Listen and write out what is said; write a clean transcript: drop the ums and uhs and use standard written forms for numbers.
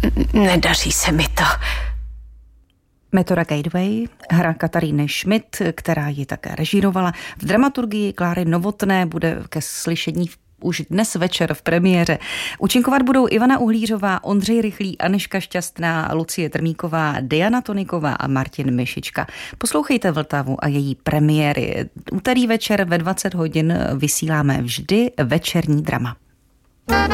Nedaří se mi to. Metoda Gateway, hra Kataríny Schmidt, která ji také režírovala. V dramaturgii Kláry Novotné bude ke slyšení už dnes večer v premiéře. Účinkovat budou Ivana Uhlířová, Ondřej Rychlý, Anežka Šťastná, Lucie Trmíková, Diana Toniková a Martin Myšička. Poslouchejte Vltavu a její premiéry. Úterý večer ve 20 hodin vysíláme vždy večerní drama.